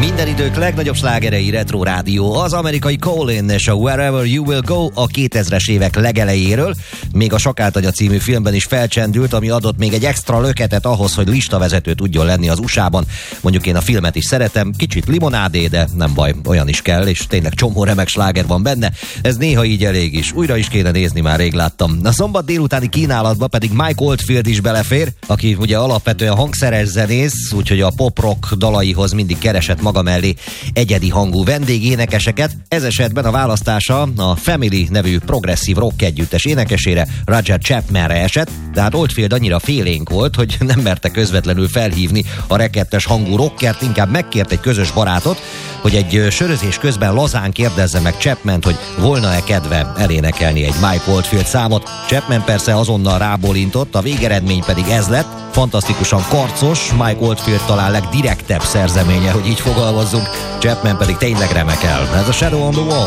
Minden idők legnagyobb slágerei Retro Rádió, az amerikai Colin és a Wherever You Will Go a 2000-es évek legelejéről, még a Sakáltagya című filmben is felcsendült, ami adott még egy extra löketet ahhoz, hogy listavezető tudjon lenni az USA-ban. Mondjuk én a filmet is szeretem, kicsit limonádé, de nem baj, olyan is kell, és tényleg csomó remek sláger van benne, ez néha így elég is. Újra is kéne nézni, már rég láttam. A szombat délutáni kínálatba pedig Mike Oldfield is belefér, aki ugye alapvetően hangszeres zenész, úgyhogy a pop-rock dalaihoz mindig keresett maga mellé egyedi hangú vendégénekeseket. Ez esetben a választása a Family nevű progresszív rock együttes énekesére, Roger Chapmanre esett, de hát Oldfield annyira félénk volt, hogy nem merte közvetlenül felhívni a rekettes hangú rockert, inkább megkért egy közös barátot, hogy egy sörözés közben lazán kérdezze meg Chapmant, hogy volna-e kedve elénekelni egy Mike Oldfield számot. Chapman persze azonnal rábólintott, a végeredmény pedig ez lett, fantasztikusan karcos, Mike Oldfield talán legdirektebb szerzeménye, hogy így fogalmazzunk, Chapman pedig tényleg remekel. Ez a Shadow on the Wall.